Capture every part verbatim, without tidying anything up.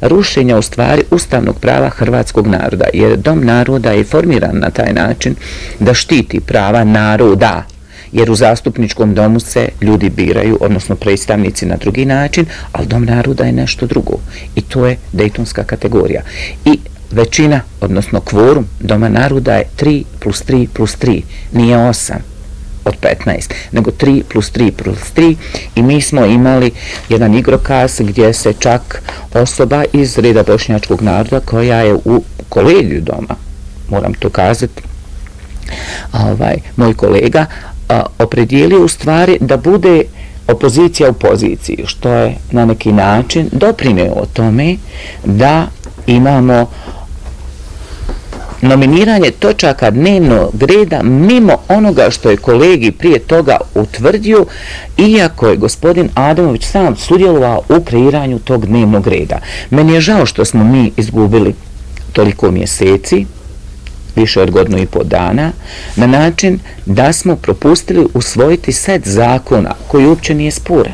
rušenja u stvari ustavnog prava hrvatskog naroda, jer Dom naroda je formiran na taj način da štiti prava naroda, jer u zastupničkom domu se ljudi biraju, odnosno predstavnici na drugi način, ali Dom naroda je nešto drugo i to je dejtonska kategorija. I većina, odnosno kvorum Doma naroda je tri plus tri plus tri, nije osam od petnaest, nego tri plus tri plus tri i mi smo imali jedan igrokaz gdje se čak osoba iz reda bošnjačkog naroda koja je u kolegiju Doma, moram to kazati, ovaj, moj kolega, a, opredijelio u stvari da bude opozicija u poziciji, što je na neki način doprinio o tome da imamo nominiranje točaka dnevnog reda mimo onoga što je kolegi prije toga utvrdio, iako je gospodin Adamović sam sudjelovao u kreiranju tog dnevnog reda. Meni je žao što smo mi izgubili toliko mjeseci, više od godinu i po dana, na način da smo propustili usvojiti set zakona koji uopće nije sporan.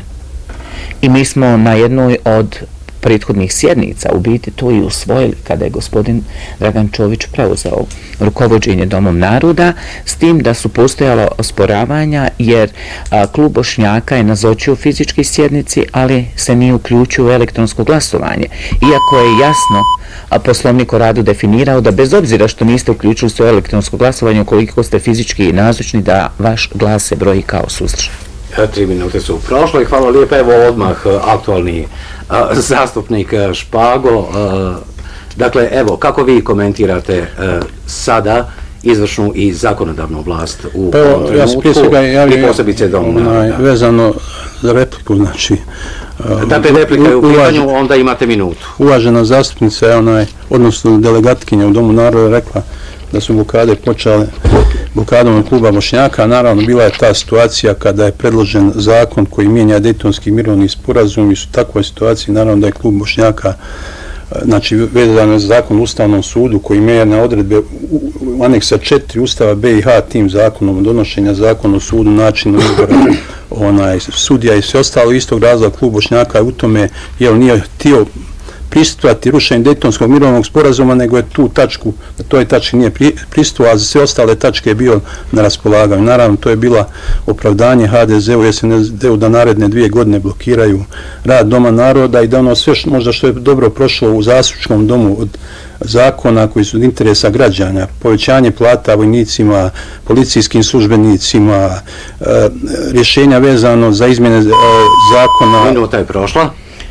I mi smo na jednoj od prethodnih sjednica u biti to i usvojili kada je gospodin Dragan Čović preuzeo rukovođenje Domom naroda, s tim da su postojala osporavanja jer a, klub Bošnjaka je nazočio fizički sjednici, ali se nije uključio u elektronsko glasovanje. Iako je jasno a Poslovnik o radu definirao da bez obzira što niste uključili se u elektronsko glasovanje, ukoliko ste fizički nazočni, da vaš glas se broji kao suzdržan. Tri minute su prošle i hvala lijepa. Evo odmah aktualni uh, zastupnik Špago. Uh, dakle, evo, kako vi komentirate uh, sada izvršnu i zakonodavnu vlast u pa, ovom trenutku ja i posebice Domu naroda? Vezano za repliku, znači... Uh, dakle, replika je u pitanju, onda imate minutu. Uvažena zastupnica je onaj, odnosno delegatkinja u Domu naroda rekla da su blokade počele blokadom od kluba Bošnjaka. Naravno, bila je ta situacija kada je predložen zakon koji mijenja Dejtonski mirovni sporazum i su takvoj situaciji, naravno da je klub Bošnjaka, znači vezano za zakon u Ustavnom sudu koji mijenja odredbe u aneksa četiri Ustava B i H tim zakonom donošenja zakona o sudu, načinu izbora onaj, sudija i sve ostalo. Istog razloga klub Bošnjaka je u tome, jel nije htio pristupovati rušenju Dejtonskog mirovnog sporazuma, nego je tu tačku, na toj tački nije pristupovao, a za sve ostale tačke je bio na raspolaganju. Naravno, to je bila opravdanje ha de ze u i es en es de-u da naredne dvije godine blokiraju rad Doma naroda i da ono sve što, možda što je dobro prošlo u zastupničkom domu od zakona koji su od interesa građana, povećanje plata vojnicima, policijskim službenicima, e, rješenja vezano za izmjene e, zakona. Minuta je prošla.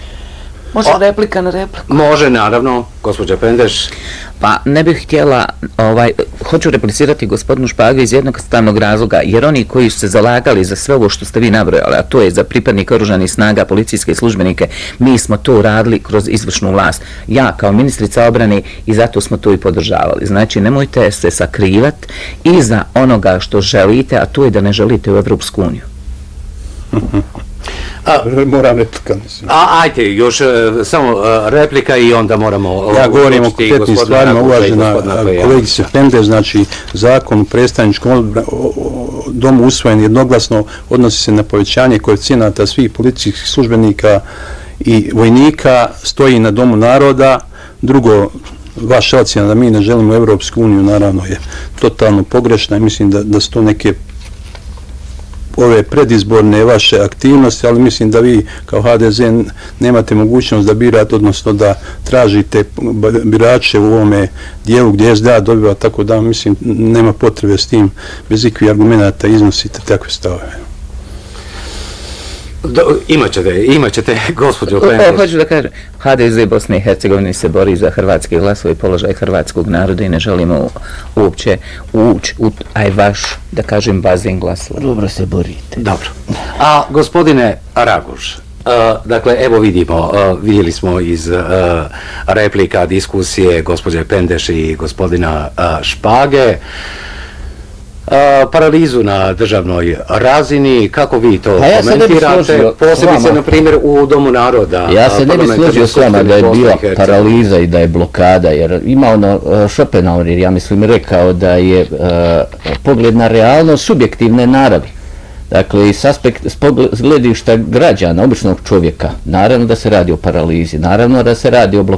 Može replika na repliku? Može, naravno, gospođa Pendeš. Pa ne bih htjela, ovaj, hoću replicirati gospodinu Špagi iz jednostavnog razloga, jer oni koji su se zalagali za sve ovo što ste vi nabrojali, a to je za pripadnike oružanih snaga, policijske službenike, mi smo to radili kroz izvršnu vlast. Ja kao ministrica obrane i zato smo to i podržavali. Znači, nemojte se sakrivati iza onoga što želite, a to je da ne želite u Evropsku uniju. A, moram replika, mislim. A, ajte, još uh, samo uh, replika i onda moramo... Ja govorim o konkretnim stvarima, uvažena kolegice Pende, znači zakon u predstavničkom domu usvojen jednoglasno odnosi se na povećanje koeficijenata svih policijskih službenika i vojnika, stoji na Domu naroda. Drugo, vaša ocjena da mi ne želimo Evropsku uniju, naravno je totalno pogrešna i mislim da, da su to neke ove predizborne vaše aktivnosti, ali mislim da vi kao ha de ze nemate mogućnost da birate, odnosno da tražite birače u ovome dijelu gdje es de a dobiva, tako da mislim nema potrebe s tim bez ikvih argumenata iznosite takve stavove. Do, imat ćete, imat ćete, gospođo Pendeš. Hoću da kažem, ha de ze Bosne i Hercegovine se bori za hrvatski glasove i položaj hrvatskog naroda i ne želimo uopće ući u aj vaš, da kažem, bazen glasova. Dobro se borite. Dobro. A gospodine Raguž, uh, dakle, evo vidimo, uh, vidjeli smo iz uh, replika, diskusije gospođe Pendeš i gospodina uh, Špage, Uh, paralizu na državnoj razini, kako vi to ja komentirate, posebice na primjer u Domu naroda? Ja se ne bi složio s vama da je bila paraliza i da je blokada, jer ima ono uh, Schopenhauer, jer ja mislim rekao da je uh, pogled na realnost subjektivne naravi. Dakle, iz aspekt, s gledišta građana, običnog čovjeka, naravno da se radi o paralizi, naravno da se radi o blokadi.